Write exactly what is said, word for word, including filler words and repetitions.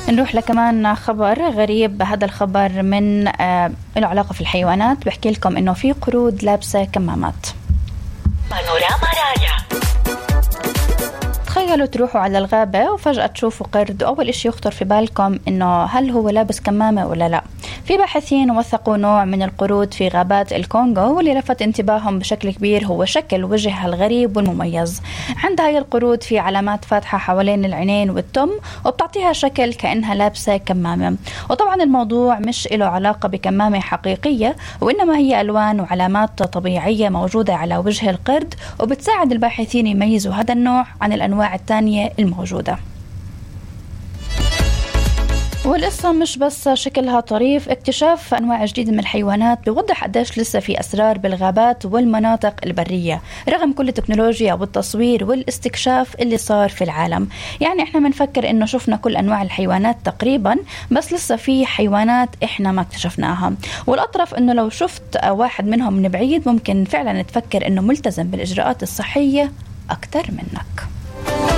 نروح لكمان خبر غريب. هذا الخبر من آه له علاقة في الحيوانات. بحكي لكم إنه في قرود لابسة كمامات. بانوراما رايا. تخيلوا تروحوا على الغابة وفجأة تشوفوا قرد، وأول إشي يخطر في بالكم إنه هل هو لابس كمامة ولا لا. في باحثين وثقوا نوع من القرود في غابات الكونغو، واللي لفت انتباههم بشكل كبير هو شكل وجهها الغريب والمميز. عندها هاي القرود في علامات فاتحة حوالين العينين والتم، وبتعطيها شكل كأنها لابسة كمامة. وطبعا الموضوع مش له علاقة بكمامة حقيقية، وإنما هي ألوان وعلامات طبيعية موجودة على وجه القرد، وبتساعد الباحثين يميزوا هذا النوع عن الأنواع الثانية الموجودة. والقصة مش بس شكلها طريف، اكتشاف أنواع جديدة من الحيوانات بيوضح قديش لسه في أسرار بالغابات والمناطق البرية رغم كل التكنولوجيا والتصوير والاستكشاف اللي صار في العالم. يعني احنا منفكر انه شفنا كل أنواع الحيوانات تقريبا، بس لسه في حيوانات احنا ما اكتشفناها. والأطرف انه لو شفت واحد منهم من بعيد ممكن فعلا تفكر انه ملتزم بالإجراءات الصحية أكتر منك.